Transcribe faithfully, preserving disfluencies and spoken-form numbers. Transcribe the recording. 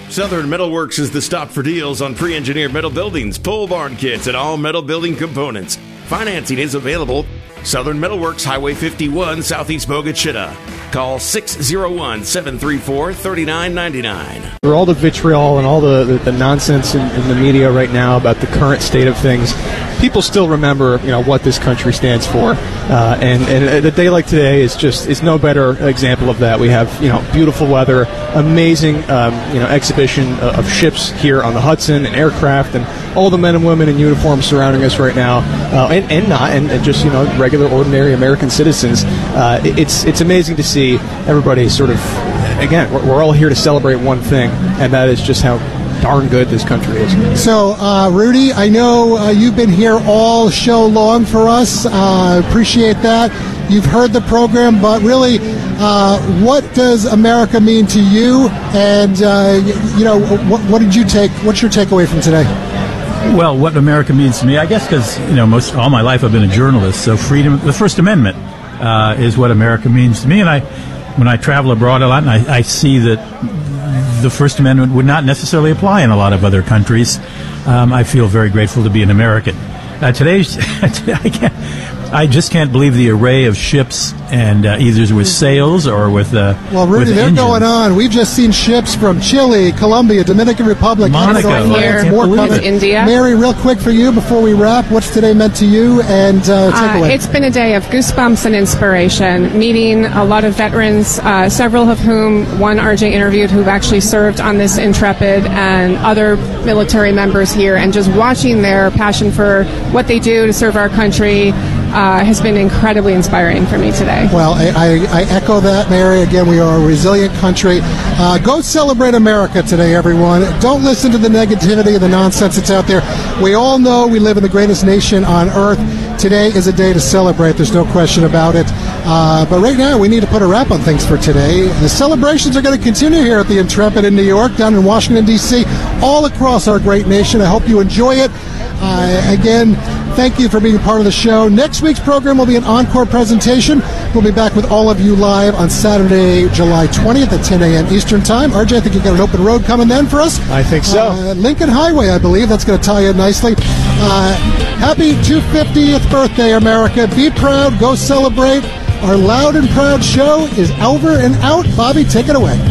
Southern Metal Works is the stop for deals on pre-engineered metal buildings, pole barn kits, and all metal building components. Financing is available. Southern Metal Works, Highway fifty-one, Southeast Bogue Chitto. Call six oh one, seven three four, three nine nine nine. For all the vitriol and all the, the, the nonsense in, in the media right now about the current state of things, people still remember, you know, what this country stands for. Uh, and, and a day like today is just is no better example of that. We have, you know, beautiful weather, amazing, um, you know, exhibition of ships here on the Hudson and aircraft, and all the men and women in uniform surrounding us right now, uh, and, and not, and, and just, you know, regular, ordinary American citizens. Uh, it's it's amazing to see everybody sort of, again, we're, we're all here to celebrate one thing, and that is just how darn good this country is. So, uh, Rudy, I know uh, you've been here all show long for us. Uh, appreciate that. You've heard the program, but really, uh, what does America mean to you? And, uh, you know, what, what did you take? What's your takeaway from today? Well, what America means to me, I guess, because, you know, most all my life I've been a journalist, so freedom, the First Amendment uh, is what America means to me. And I, when I travel abroad a lot, and I, I see that the First Amendment would not necessarily apply in a lot of other countries, um, I feel very grateful to be an American. Uh, today's, I can't, I just can't believe the array of ships, and uh, either with sails or with uh, well, Rudy, with they're engines. going on. We've just seen ships from Chile, Colombia, Dominican Republic, Monaco, Here, more coming. India. Mary, real quick for you before we wrap, what's today meant to you, and uh, take uh, away? It's been a day of goosebumps and inspiration, meeting a lot of veterans, uh, several of whom one R J interviewed who've actually served on this Intrepid, and other military members here, and just watching their passion for what they do to serve our country Uh, has been incredibly inspiring for me today. Well, I, I, I echo that, Mary. Again, we are a resilient country. Uh, go celebrate America today, everyone. Don't listen to the negativity and the nonsense that's out there. We all know we live in the greatest nation on earth. Today is a day to celebrate. There's no question about it. Uh, but right now, we need to put a wrap on things for today. The celebrations are going to continue here at the Intrepid in New York, down in Washington, D C, all across our great nation. I hope you enjoy it. Uh, again, thank you for being part of the show. Next week's program will be an encore presentation. We'll be back with all of you live on Saturday, July twentieth at ten a.m. Eastern Time. R J, I think you've got an open road coming then for us. I think so. Uh, Lincoln Highway, I believe. That's going to tie in nicely. Uh, happy two hundred fiftieth birthday, America. Be proud. Go celebrate. Our loud and proud show is over and out. Bobby, take it away.